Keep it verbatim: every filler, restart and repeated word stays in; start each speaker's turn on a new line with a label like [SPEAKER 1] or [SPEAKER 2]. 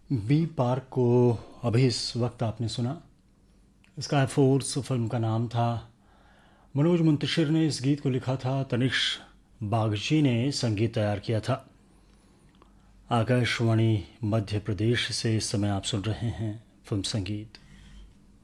[SPEAKER 1] B park को अभी इस वक्त आपने सुना। स्काई फोर्स फिल्म का नाम था। मनोज मुंतशिर ने इस गीत को लिखा था, तनिष्क बागची ने संगीत तैयार किया था। आकाशवाणी मध्य प्रदेश से इस समय आप सुन रहे हैं फिल्म संगीत।